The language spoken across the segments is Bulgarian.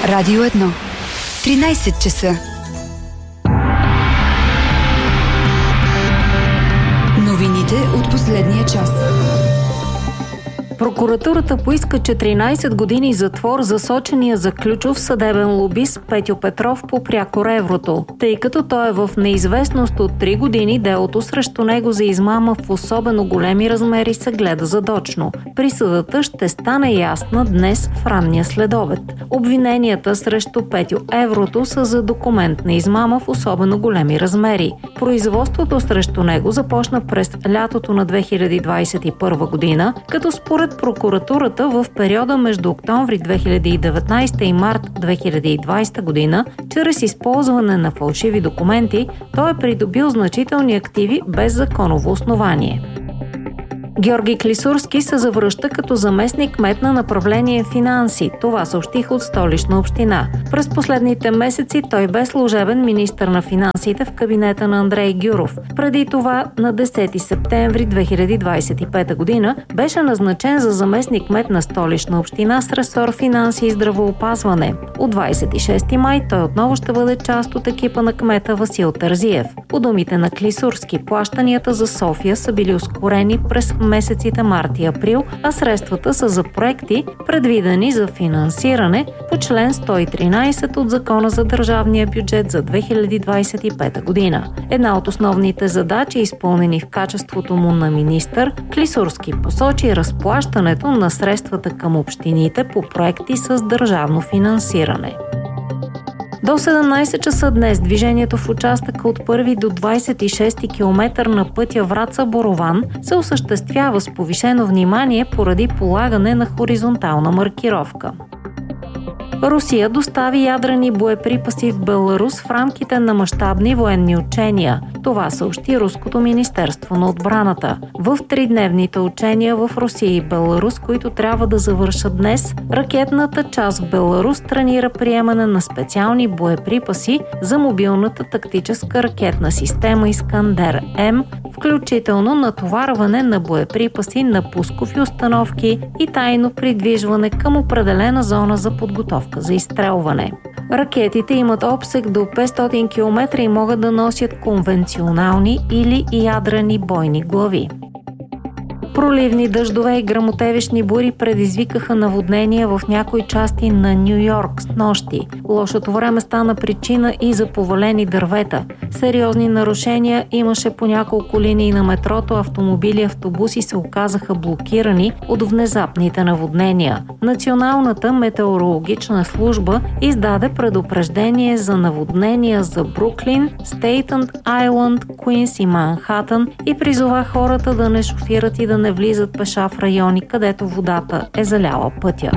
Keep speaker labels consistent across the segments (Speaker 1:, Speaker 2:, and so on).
Speaker 1: Радио 1. 13 часа. Новините от последния час.
Speaker 2: Прокуратурата поиска 14 години затвор за сочения за ключов съдебен лобист Петьо Петров по прякор еврото, тъй като той е в неизвестност от 3 години. Делото срещу него за измама в особено големи размери се гледа задочно. Присъдата ще стане ясна днес в ранния следобед. Обвиненията срещу Петьо еврото са за документ на измама в особено големи размери. Производството срещу него започна през лятото на 2021 година, като според прокуратурата в периода между октомври 2019 и март 2020 година, чрез използване на фалшиви документи, той е придобил значителни активи без законово основание. Георги Клисурски се завръща като заместник-кмет на направление финанси. Това съобщиха от Столична община. През последните месеци той бе служебен министър на финансите в кабинета на Андрей Гюров. Преди това на 10 септември 2025 година беше назначен за заместник-кмет на Столична община с ресор финанси и здравеопазване. От 26 май той отново ще бъде част от екипа на кмета Васил Терзиев. По думите на Клисурски, плащанията за София са били ускорени през месеците март и април, а средствата са за проекти, предвидени за финансиране по член 113 от Закона за държавния бюджет за 2025 година. Една от основните задачи, изпълнени в качеството му на министър, Клисурски посочи разплащането на средствата към общините по проекти с държавно финансиране. До 17 часа днес движението в участъка от 1 до 26 км на пътя Враца-Борован се осъществява с повишено внимание поради полагане на хоризонтална маркировка. Русия достави ядрени боеприпаси в Беларус в рамките на мащабни военни учения. Това съобщи Руското министерство на отбраната. В 3-дневните учения в Русия и Беларус, които трябва да завършат днес, ракетната част в Беларус тренира приемане на специални боеприпаси за мобилната тактическа ракетна система Искандер-М, включително натоварване на боеприпаси на пускови установки и тайно придвижване към определена зона за подготовка за изстрелване. Ракетите имат обсег до 500 км и могат да носят конвенционални или ядрени бойни глави. Проливни дъждове и гръмотевични бури предизвикаха наводнения в някои части на Ню-Йорк с нощи. Лошото време стана причина и за повалени дървета. Сериозни нарушения имаше по няколко линии на метрото, автомобили и автобуси се оказаха блокирани от внезапните наводнения. Националната метеорологична служба издаде предупреждение за наводнения за Бруклин, Стейтън Айлънд, Куинс и Манхатън и призова хората да не шофират и да не влизат пеша в райони, където водата е заляла пътя.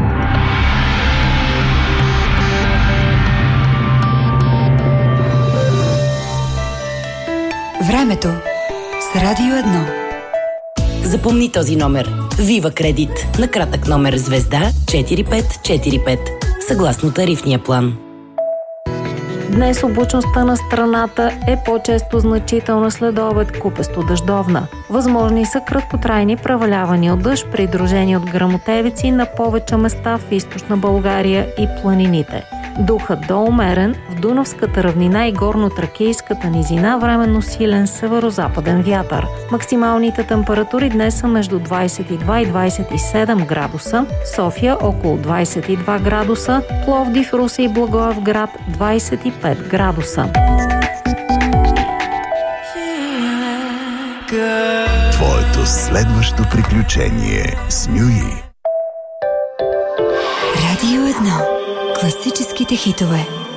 Speaker 1: Времето с Радио 1.
Speaker 3: Запомни този номер. Вива Кредит. На кратък номер звезда 4545. Съгласно тарифния план.
Speaker 2: Днес облачността на страната е по-често значителна следобед, купесто дъждовна. Възможни са краткотрайни превалявания от дъжд, придружени от гръмотевици на повече места в източна България и планините. Духът до умерен в Дунавската равнина и горно-тракийската низина, временно силен северо-западен вятър. Максималните температури днес са между 22 и 27 градуса, София около 22 градуса, Пловдив, Русе и Благоевград 25 градуса.
Speaker 4: Твоето следващо приключение с Нюи.
Speaker 1: Радио 1. Класическите хитове.